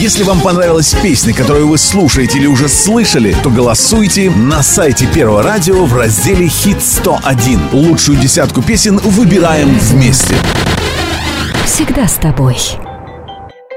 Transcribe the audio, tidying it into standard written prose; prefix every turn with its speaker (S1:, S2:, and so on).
S1: Если вам понравилась песня, которую вы слушаете или уже слышали, то голосуйте на сайте Первого радио в разделе «Хит 101». Лучшую десятку песен выбираем вместе.
S2: Всегда с тобой.